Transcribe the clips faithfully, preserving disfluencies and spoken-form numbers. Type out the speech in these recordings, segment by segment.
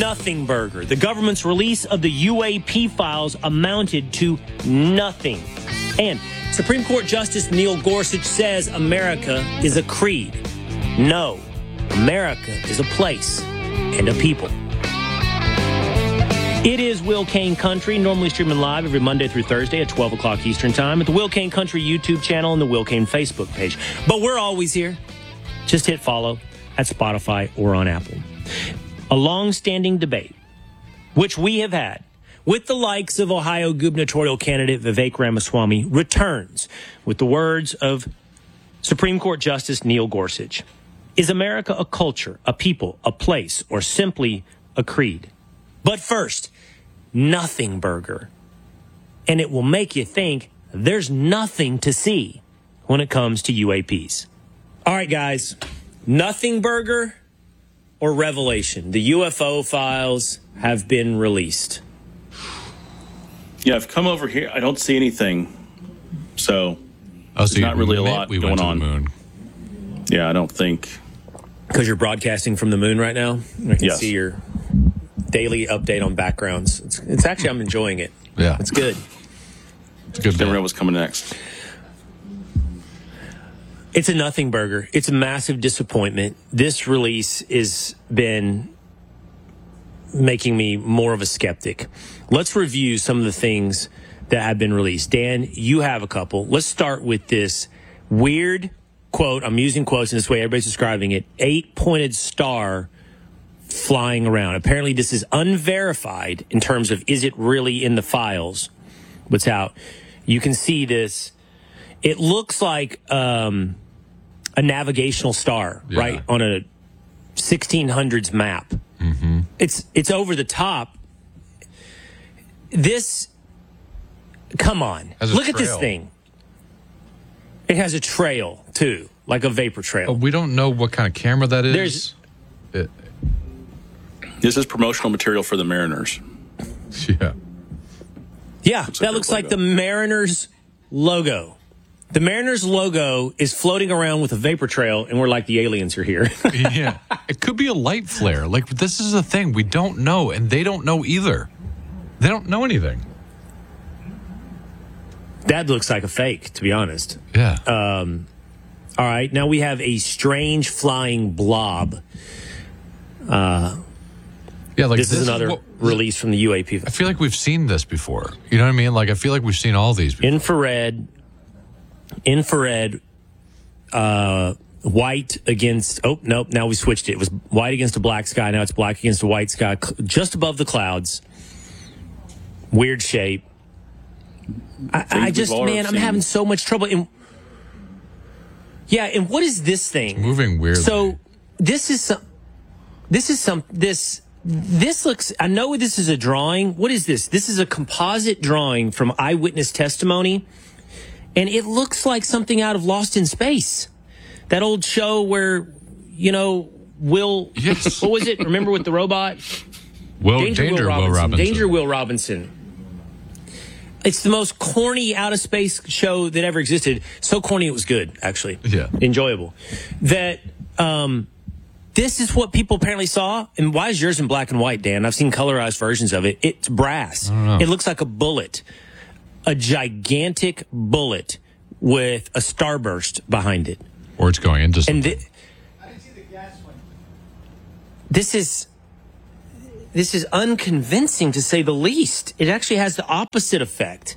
nothing burger. The government's release of the U A P files amounted to nothing. And Supreme Court Justice Neil Gorsuch says America is a creed. No, America is a place and a people. It is Will Kane Country, normally streaming live every Monday through Thursday at twelve o'clock Eastern Time at the Will Kane Country YouTube channel and the Will Kane Facebook page. But we're always here. Just hit follow at Spotify or on Apple. A long-standing debate, which we have had with the likes of Ohio gubernatorial candidate Vivek Ramaswamy, returns with the words of Supreme Court Justice Neil Gorsuch. Is America a culture, a people, a place, or simply a creed? But first, nothing burger. And it will make you think there's nothing to see when it comes to U A Ps. All right, guys, nothing burger or revelation. The U F O files have been released. Yeah, I've come over here. I don't see anything. So, oh, so there's not really a met, lot we going went to on. The moon. Yeah, I don't think. Because you're broadcasting from the moon right now? I can yes. see your daily update on backgrounds. It's, it's actually, I'm enjoying it. Yeah. It's good. It's a good Never know what's coming next. It's a nothing burger. It's a massive disappointment. This release has been making me more of a skeptic. Let's review some of the things that have been released. Dan, you have a couple. Let's start with this weird quote. I'm using quotes in this way. Everybody's describing it. Eight-pointed star flying around. Apparently, this is unverified in terms of is it really in the files, what's out. You can see this. It looks like um, a navigational star, yeah. right, on a sixteen hundreds map. Mm-hmm. It's it's over the top. This, come on, look at this thing. It has a trail, too, like a vapor trail. But we don't know what kind of camera that is. There's, it, this is promotional material for the Mariners. Yeah. Yeah, looks that like looks like the Mariners logo. The Mariners logo is floating around with a vapor trail, and we're like, the aliens are here. Yeah. It could be a light flare. Like, this is the thing. We don't know, and they don't know either. They don't know anything. That looks like a fake, to be honest. Yeah. Um, all right, now we have a strange flying blob. Uh, yeah, like this, this is another is what, release from the U A P. I feel like we've seen this before. You know what I mean? Like, I feel like we've seen all these before. Infrared, infrared, uh, white against, oh, nope, now we switched it. It was white against a black sky. Now it's black against a white sky, just above the clouds. Weird shape. I, I just, man, I'm having so much trouble. And, yeah, and what is this thing? It's moving weirdly. So this is some, this is some, this, this looks, I know this is a drawing. What is this? This is a composite drawing from eyewitness testimony. And it looks like something out of Lost in Space. That old show where, you know, Will, yes. what was it? Remember with the robot? Will, Danger, Danger Will Robinson. Will Robinson. Danger Will Robinson. It's the most corny out of space show that ever existed. So corny it was good, actually. Yeah. Enjoyable. That um, this is what people apparently saw. And why is yours in black and white, Dan? I've seen colorized versions of it. It's brass. I don't know. It looks like a bullet. A gigantic bullet with a starburst behind it. Or it's going into something. And th- I didn't see the gas one. This is... This is unconvincing, to say the least. It actually has the opposite effect.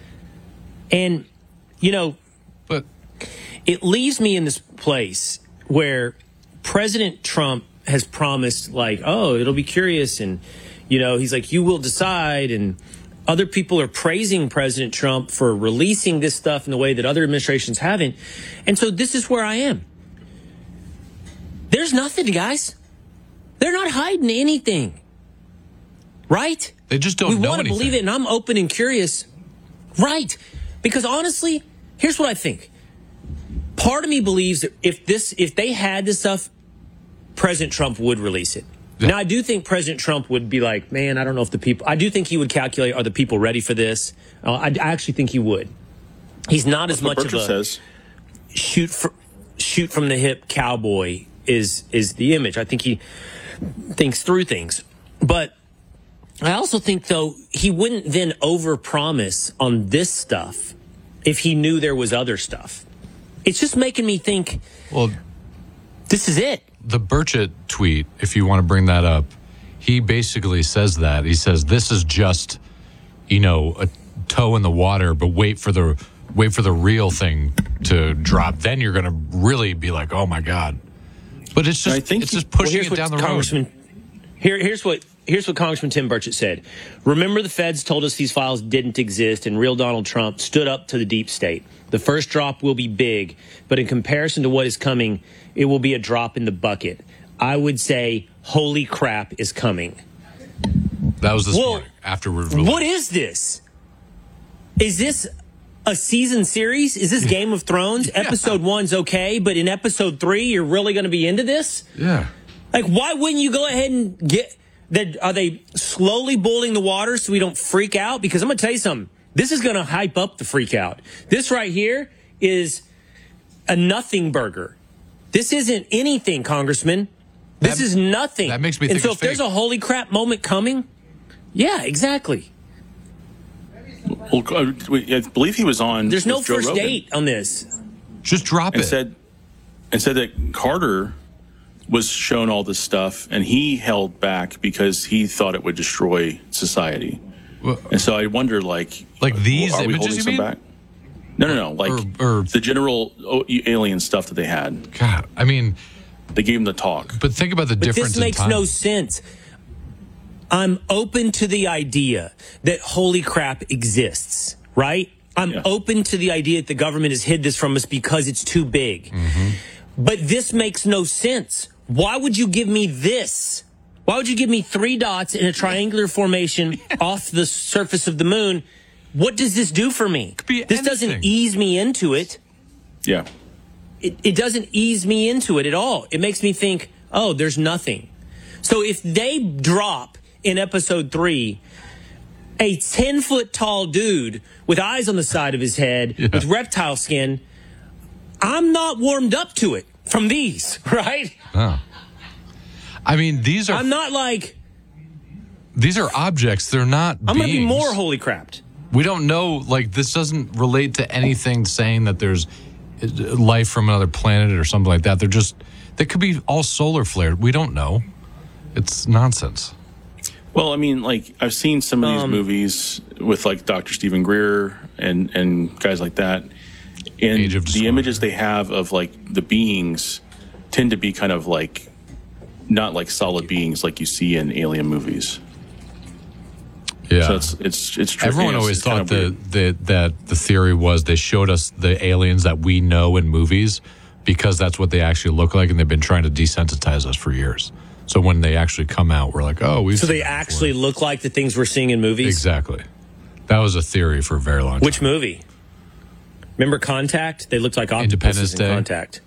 And, you know, but it leaves me in this place where President Trump has promised, like, oh, it'll be curious. And, you know, he's like, you will decide. And other people are praising President Trump for releasing this stuff in the way that other administrations haven't. And so this is where I am. There's nothing, guys. They're not hiding anything. Right? They just don't we know want to anything. believe it, and I'm open and curious. Right. Because honestly, here's what I think. Part of me believes that if this, if they had this stuff, President Trump would release it. Yeah. Now, I do think President Trump would be like, man, I don't know if the people, I do think he would calculate, are the people ready for this? Uh, I, I actually think he would. He's not That's as much what of a says. shoot for, shoot from the hip cowboy is, is the image. I think he thinks through things. But I also think, though, he wouldn't then overpromise on this stuff if he knew there was other stuff. It's just making me think, Well, this is it. the Burchett tweet, if you want to bring that up, he basically says that. He says, this is just, you know, a toe in the water, but wait for the wait for the real thing to drop. Then you're going to really be like, oh, my God. But it's just, I think it's he- just pushing Well, it down the road. Congressman, here, here's what here's what Congressman Tim Burchett said. Remember, the feds told us these files didn't exist, and real Donald Trump stood up to the deep state. The first drop will be big, but in comparison to what is coming, it will be a drop in the bucket. I would say, holy crap is coming. That was this Well, morning after we released. What is this? Is this a season series? Is this Game of Thrones? Episode one's okay, but in episode three, you're really going to be into this? Yeah. Like, why wouldn't you go ahead and get that? Are they slowly boiling the water so we don't freak out? Because I'm going to tell you something. This is going to hype up the freak out. This right here is a nothing burger. This isn't anything, Congressman. This That- is nothing. that makes me And think so it's if there's fake. a holy crap moment coming, yeah, exactly. Well, uh, we- I believe he was on. There's no with Joe first Rogan date on this. Just drop and it. said and said that Carter was shown all this stuff, and he held back because he thought it would destroy society. Well, And so I wonder, like, Like these are we images, holding you some mean? back? No, no, no. Like Or- or- the general oh, alien stuff that they had. God, I mean, They gave him the talk. but think about the But difference this makes in time. no sense. I'm open to the idea that holy crap exists, right? I'm Yeah. open to the idea that the government has hid this from us because it's too big. Mm-hmm. But this makes no sense. Why would you give me this? Why would you give me three dots in a triangular formation off the surface of the moon? What does this do for me? be This doesn't anything. ease me into it. Yeah. It, it doesn't ease me into it at all. It makes me think, oh, there's nothing. So if they drop in episode three a ten foot tall dude with eyes on the side of his head Yeah. with reptile skin, I'm not warmed up to it from these, right? Oh. I mean, these are I'm not like, these are objects. They're not I'm going to be beings. more holy crapped. We don't know. Like, this doesn't relate to anything saying that there's life from another planet or something like that. They're just, they could be all solar flared. We don't know. It's nonsense. Well, I mean, like I've seen some of these Um, movies with like Doctor Stephen Greer and and guys like that, and Age of the Disclosure. images they have of like the beings tend to be kind of like not like solid beings like you see in alien movies. Yeah. So it's it's it's tricky. Everyone It's- always it's kind thought of the, weird. the, that the theory was they showed us the aliens that we know in movies because that's what they actually look like, and they've been trying to desensitize us for years. So when they actually come out, we're like, oh, we. So they actually look like the things we're seeing in movies? Exactly. That was a theory for a very long time. Which movie? Remember Contact? They looked like Independence octopuses in Day. Contact.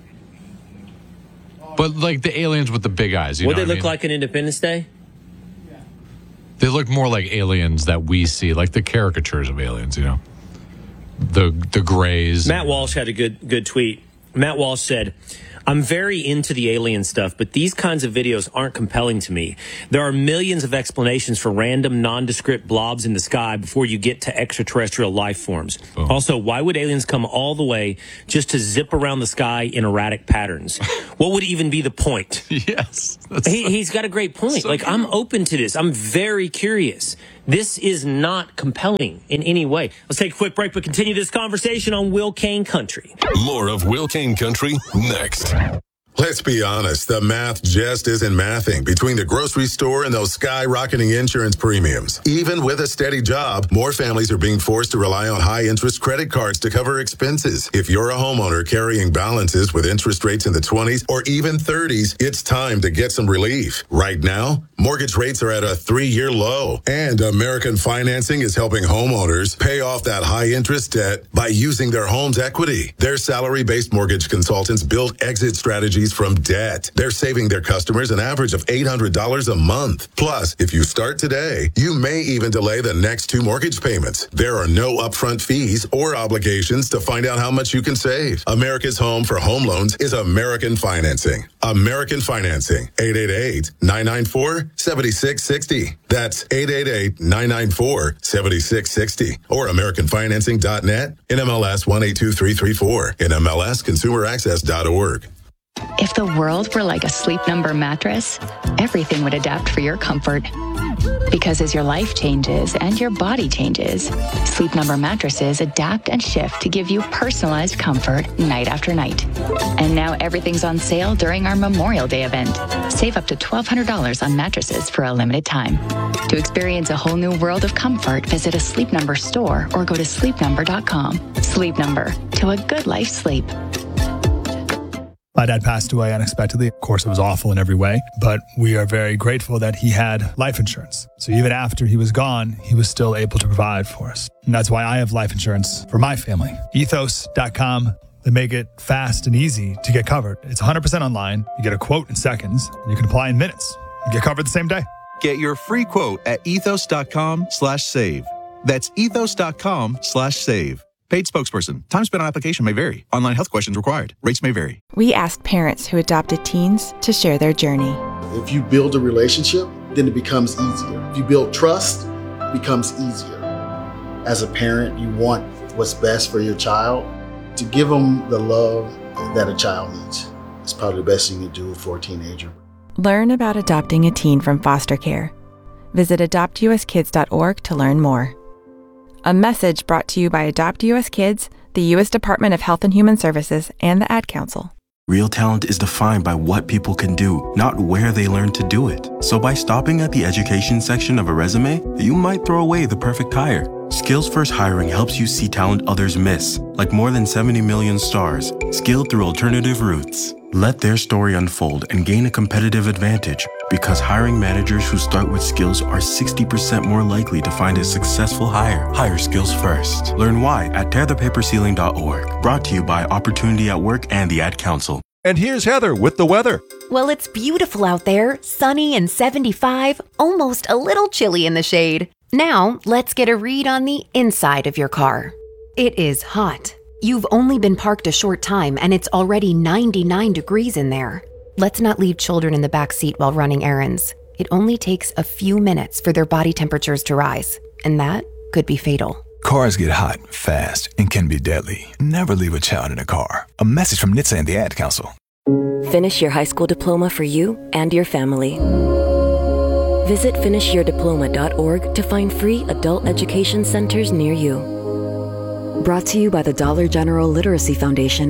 But like the aliens with the big eyes, you What know they what I look mean? like in Independence Day? They look more like aliens that we see, like the caricatures of aliens, you know, the the grays. Matt Walsh had a good good tweet. Matt Walsh said, I'm very into the alien stuff, but these kinds of videos aren't compelling to me. There are millions of explanations for random, nondescript blobs in the sky before you get to extraterrestrial life forms. Oh. Also, why would aliens come all the way just to zip around the sky in erratic patterns? What would even be the point? Yes, that's He, he's got a great point. So like, I'm open to this. I'm very curious. This is not compelling in any way. Let's take a quick break, but continue this conversation on Will Kane Country. More of Will Kane Country next. Let's be honest, the math just isn't mathing between the grocery store and those skyrocketing insurance premiums. Even with a steady job, more families are being forced to rely on high-interest credit cards to cover expenses. If you're a homeowner carrying balances with interest rates in the twenties or even thirties, it's time to get some relief. Right now, mortgage rates are at a three-year low, and American Financing is helping homeowners pay off that high-interest debt by using their home's equity. Their salary-based mortgage consultants build exit strategies families from debt. They're saving their customers an average of eight hundred dollars a month. Plus, if you start today, you may even delay the next two mortgage payments. There are no upfront fees or obligations to find out how much you can save. America's home for home loans is American Financing. American Financing, eight eight eight, nine nine four, seven six six zero. That's eight eight eight, nine nine four, seven six six zero or american financing dot net, N M L S one eight two three three four, N M L S consumer access dot org. If the world were like a Sleep Number mattress, everything would adapt for your comfort. Because as your life changes and your body changes, Sleep Number mattresses adapt and shift to give you personalized comfort night after night. And now everything's on sale during our Memorial Day event. Save up to twelve hundred dollars on mattresses for a limited time. To experience a whole new world of comfort, visit a Sleep Number store or go to sleep number dot com. Sleep Number, to a good life sleep. My dad passed away unexpectedly. Of course, it was awful in every way, but we are very grateful that he had life insurance. So even after he was gone, he was still able to provide for us. And that's why I have life insurance for my family. ethos dot com. They make it fast and easy to get covered. It's one hundred percent online. You get a quote in seconds, and you can apply in minutes. You get covered the same day. Get your free quote at ethos dot com slash save. That's ethos dot com slash save. Paid spokesperson. Time spent on application may vary. Online health questions required. Rates may vary. We asked parents who adopted teens to share their journey. If you build a relationship, then it becomes easier. If you build trust, it becomes easier. As a parent, you want what's best for your child. To give them the love that a child needs is probably the best thing you can do for a teenager. Learn about adopting a teen from foster care. Visit adopt u s kids dot org to learn more. A message brought to you by Adopt U S Kids, the U S Department of Health and Human Services, and the Ad Council. Real talent is defined by what people can do, not where they learn to do it. So by stopping at the education section of a resume, you might throw away the perfect hire. Skills First Hiring helps you see talent others miss, like more than seventy million stars, skilled through alternative routes. Let their story unfold and gain a competitive advantage, because hiring managers who start with skills are sixty percent more likely to find a successful hire. Hire skills first. Learn why at tear the paper ceiling dot org. Brought to you by Opportunity at Work and the Ad Council. And here's Heather with the weather. Well, it's beautiful out there, sunny and seventy-five, almost a little chilly in the shade. Now, let's get a read on the inside of your car. It is hot. You've only been parked a short time and it's already ninety-nine degrees in there. Let's not leave children in the back seat while running errands. It only takes a few minutes for their body temperatures to rise, and that could be fatal. Cars get hot fast and can be deadly. Never leave a child in a car. A message from N H T S A and the Ad Council. Finish your high school diploma for you and your family. Visit finish your diploma dot org to find free adult education centers near you. Brought to you by the Dollar General Literacy Foundation